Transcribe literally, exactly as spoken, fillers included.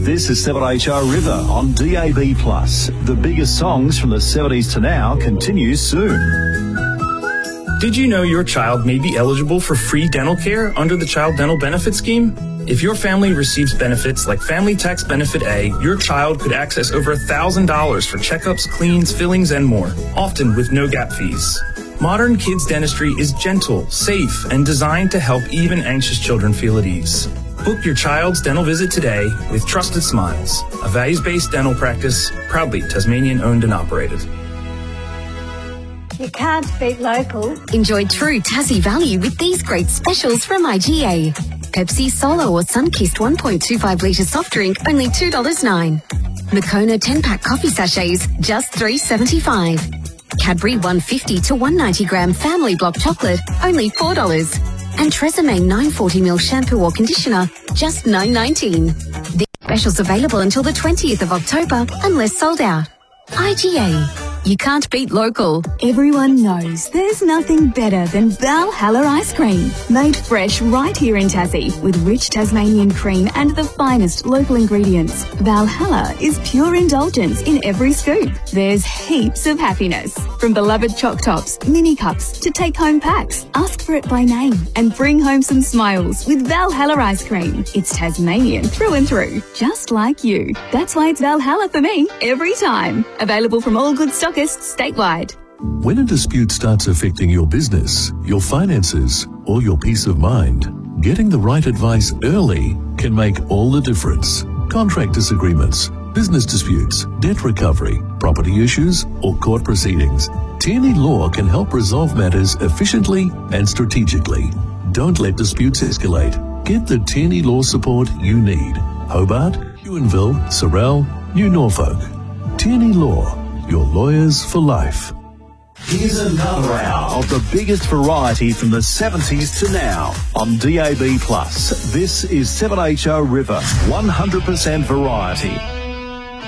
This is seven H R River on D A B plus. The biggest songs from the seventies to now continues soon. Did you know your child may be eligible for free dental care under the Child Dental Benefit Scheme? If your family receives benefits like Family Tax Benefit A, your child could access over one thousand dollars for checkups, cleans, fillings, and more, often with no gap fees. Modern Kids Dentistry is gentle, safe, and designed to help even anxious children feel at ease. Book your child's dental visit today with Trusted Smiles, a values-based dental practice proudly Tasmanian owned and operated. You can't beat local. Enjoy true Tassie value with these great specials from I G A. Pepsi Solo or Sunkist one point two five litre soft drink, only two dollars nine. Moccona ten pack coffee sachets, just three dollars seventy-five. Cadbury one hundred fifty to one hundred ninety gram family block chocolate, only four dollars. And Tresemme nine hundred forty milliliter shampoo or conditioner, just nine dollars nineteen. These specials available until the twentieth of October, unless sold out. I G A. You can't beat local. Everyone knows there's nothing better than Valhalla ice cream. Made fresh right here in Tassie with rich Tasmanian cream and the finest local ingredients. Valhalla is pure indulgence in every scoop. There's heaps of happiness. From beloved choc tops, mini cups to take-home packs. Ask for it by name and bring home some smiles with Valhalla ice cream. It's Tasmanian through and through, just like you. That's why it's Valhalla for me every time. Available from all good stockists statewide. When a dispute starts affecting your business, your finances, or your peace of mind, getting the right advice early can make all the difference. Contract disagreements, business disputes, debt recovery, property issues, or court proceedings. Tierney Law can help resolve matters efficiently and strategically. Don't let disputes escalate. Get the Tierney Law support you need. Hobart, Ewanville, Sorell, New Norfolk. Tierney Law. Your lawyers for life. Here's another hour of the biggest variety from the seventies to now on D A B plus. This is seven H O River, one hundred percent variety.